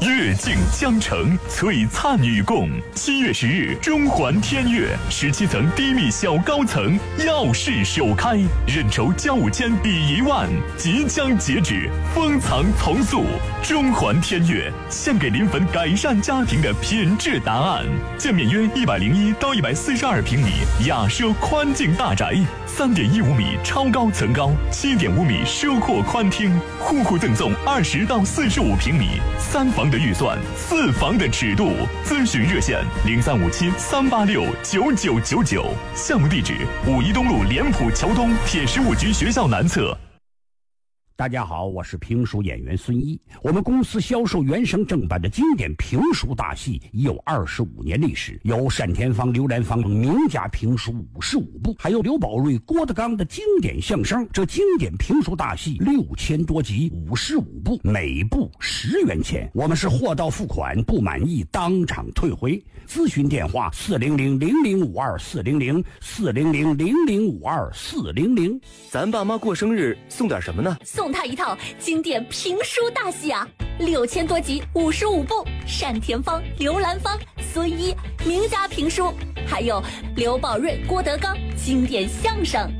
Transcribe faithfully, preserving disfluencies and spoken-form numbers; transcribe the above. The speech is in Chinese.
阅尽江城，璀璨与共。七月十日，中环天悦十七层低密小高层耀世首开，认筹交五千抵一万，即将截止，封藏从速。中环天悦献给临汾改善家庭的品质答案。建面约一百零一到一百四十二平米雅奢宽境大宅，三点一五米超高层高，七点五米奢阔宽厅，户户赠送二十到四十五平米，三房的预算，四房的尺度。咨询热线零三五七三八六九九九九，项目地址五一东路莲浦桥东铁十五局学校南侧。 大家好，我是评书演员孙一。我们公司销售原声正版的经典评书大戏已有二十五年历史，有单田芳、刘兰芳名家评书五十五部，还有刘宝瑞、郭德纲的经典相声。这经典评书大戏六千多集，五十五部，每部十元钱。我们是货到付款，不满意当场退回。咨询电话四零零零零五二四零零四零零零零五二四零零。 咱爸妈过生日送点什么呢？ 送他一套经典评书大戏啊，六千多集，五十五部，单田芳、刘兰芳、孙一名家评书，还有刘宝瑞、郭德纲经典相声。